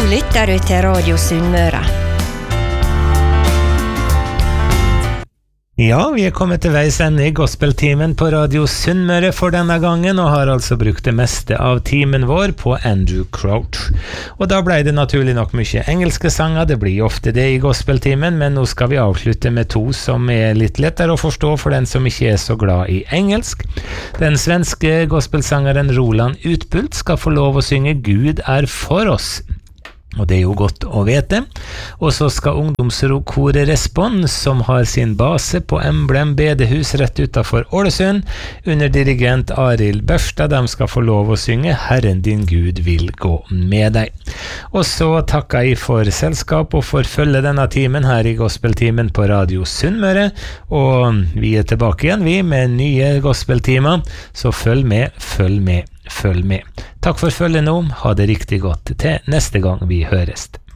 lytter du til Radio Sunnmøre. Ja, vi kommet til veis ende I gospeltimen på Radio Sunnmøre for denne gangen, og har altså brukt det meste av timen vår på Andrew Crouch. Og da ble det naturlig nok mye engelske sanger, det blir ofte det I gospeltimen, men nå skal vi avslutte med to som litt lettere å forstå for den som ikke så glad I engelsk. Den svenske gospelsangeren Roland Utbult skal få lov å synge Gud for oss. Og det jo godt å vite. Og så skal ungdomskoret Respons, som har sin base på Emblem bedehus rett utenfor Ålesund, under dirigent Arild Børstad, de skal få lov å synge Herren din Gud vil gå med deg. Og så takker jeg for selskap og for følge denne timen her I gospeltimen på Radio Sunnmøre, og vi tilbake igjen vi med nye gospeltimer, så følg med. Takk for følget nå, ha det riktig godt til neste gang vi høres.